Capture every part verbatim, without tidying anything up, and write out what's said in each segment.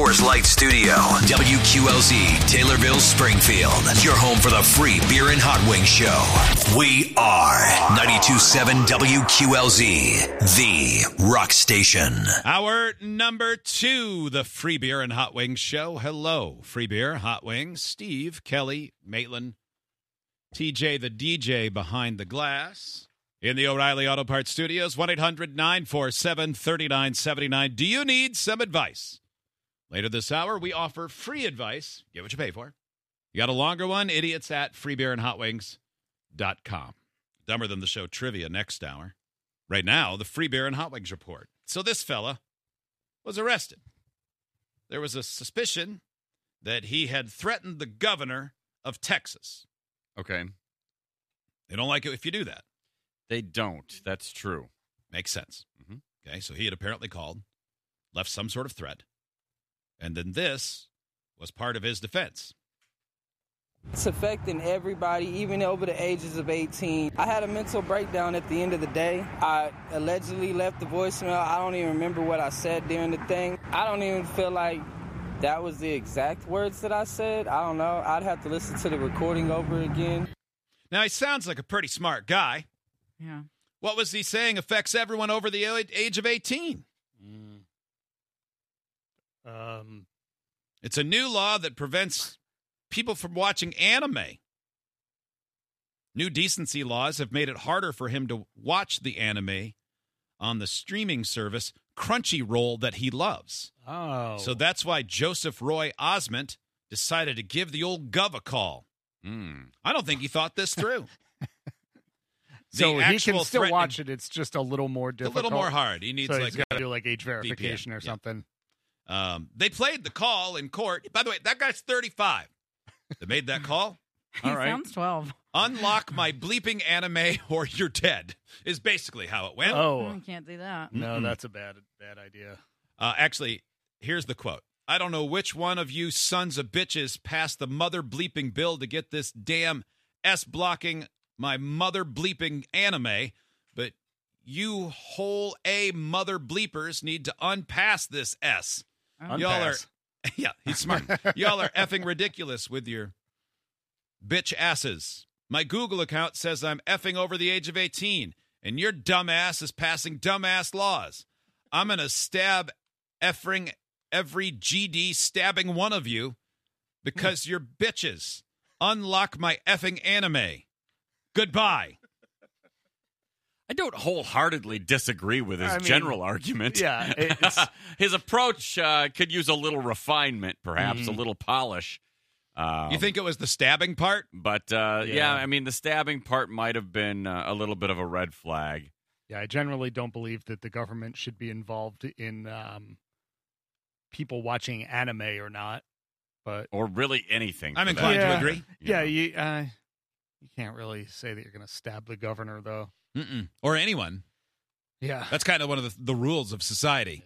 Coors Light Studio. W Q L Z, Taylorville, Springfield. Your home for the free beer and hot wings show. We are ninety-two point seven W Q L Z, the rock station. Hour number two, the free beer and hot wings show. Hello, free beer, hot wings. Steve, Kelly, Maitland, T J, the D J behind the glass. In the O'Reilly Auto Parts Studios, one eight hundred nine four seven three nine seven nine. Do you need some advice? Later this hour, we offer free advice. Get what you pay for. You got a longer one? Idiots at free beer and hot wings dot com. Dumber than the show trivia next hour. Right now, the free beer and hot wings report. So this fella was arrested. There was a suspicion that he had threatened the governor of Texas. Okay. They don't like it if you do that. They don't. That's true. Makes sense. Mm-hmm. Okay, so he had apparently called, left some sort of threat, and then this was part of his defense. It's affecting everybody, even over the ages of eighteen. I had a mental breakdown at the end of the day. I allegedly left the voicemail. I don't even remember what I said during the thing. I don't even feel like that was the exact words that I said. I don't know. I'd have to listen to the recording over again. Now, he sounds like a pretty smart guy. Yeah. What was he saying affects everyone over the age of eighteen? Mm. Um, it's a new law that prevents people from watching anime. New decency laws have made it harder for him to watch the anime on the streaming service Crunchyroll that he loves. Oh. So that's why Joseph Roy Osment decided to give the old gov a call. Mm. I don't think he thought this through. So he can still watch it. It's just a little more difficult. A little more hard. He needs so like he's got to do like age verification V P N. or something. Yeah. Um, they played the call in court. By the way, that guy's thirty-five. They made that call. He All right. sounds twelve. Unlock my bleeping anime or you're dead is basically how it went. Oh, I can't do that. No, Mm-mm. that's a bad bad idea. Uh, actually, here's the quote. I don't know which one of you sons of bitches passed the mother bleeping bill to get this damn S blocking my mother bleeping anime, but you whole A mother bleepers need to unpass this S. Oh. Y'all are, Unpass. yeah, he's smart. Y'all are effing ridiculous with your bitch asses. My Google account says I'm effing over the age of eighteen, and your dumbass is passing dumbass laws. I'm going to stab effing every G D stabbing one of you because you're bitches. Unlock my effing anime. Goodbye. I don't wholeheartedly disagree with his I mean, general argument. Yeah. It's, his approach uh, could use a little refinement, perhaps, Mhm. a little polish. Um, You think it was the stabbing part? But, uh, yeah. Yeah. I mean, the stabbing part might have been uh, a little bit of a red flag. yeah, I generally don't believe that the government should be involved in um, people watching anime or not. But Or really anything. I'm for inclined that to Yeah. agree. yeah, You you uh, you can't really say that you're going to stab the governor, though. Mm-mm. Or anyone. Yeah. That's kind of one of the, the rules of society.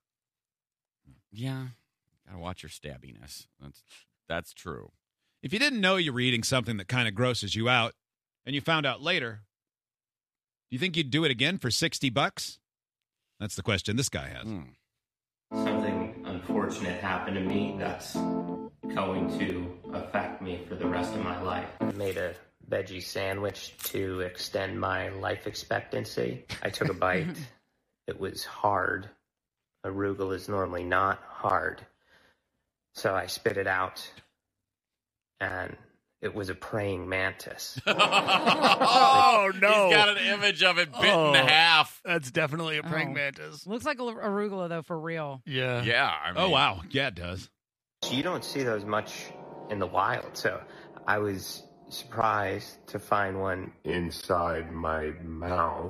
Yeah. Gotta watch your stabbiness. That's that's true. If you didn't know you're reading something that kind of grosses you out, and you found out later, do you think you'd do it again for sixty bucks? That's the question this guy has. Mm. Something unfortunate happened to me that's going to affect me for the rest of my life. I made a veggie sandwich to extend my life expectancy. I took a bite. It was hard. Arugula is normally not hard. So I spit it out, and it was a praying mantis. Oh, no. He's got an image of it bitten Oh. in half. That's definitely a praying Oh. mantis. Looks like a arugula, though, for real. Yeah. Yeah. I mean, Oh, wow. Yeah, it does. You don't see those much in the wild, so I was surprised to find one inside my mouth.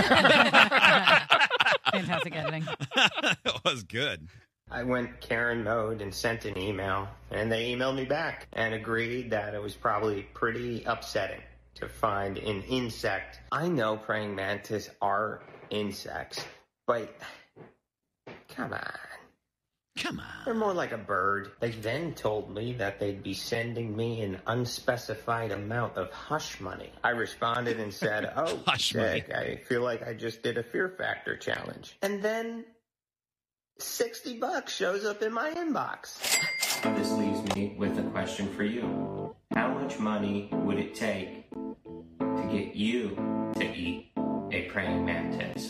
Fantastic editing. It was good. I went Karen mode and sent an email, and they emailed me back and agreed that it was probably pretty upsetting to find an insect. I know praying mantis are insects, but come on. Come They're on. more like a bird. They then told me that they'd be sending me an unspecified amount of hush money. I responded and said, oh, Hush money. sick. I feel like I just did a Fear Factor challenge. And then sixty bucks shows up in my inbox. This leaves me with a question for you. How much money would it take to get you to eat a praying mantis?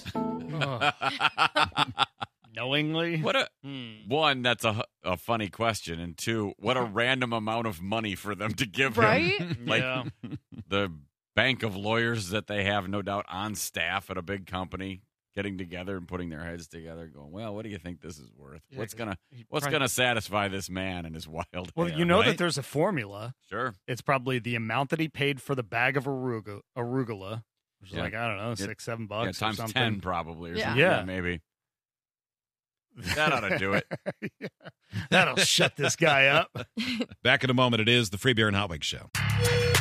Knowingly? What a Hmm. one, that's a, a funny question, and two, what a random amount of money for them to give Right? him. Like Yeah. the bank of lawyers that they have, no doubt, on staff at a big company, getting together and putting their heads together, going, "Well, what do you think this is worth? Yeah, what's 'cause gonna he what's probably- gonna satisfy this man and his wild Well, hair?" you know right? that there's a formula. Sure. It's probably the amount that he paid for the bag of arugula, arugula which is Yeah. like, I don't know, six, seven Yeah, bucks or times something. ten probably, or Yeah. something. Yeah. Yeah, maybe. That ought to do it. Yeah. That'll shut this guy up. Back in a moment. It is the Free Beer and Hot Wings Show.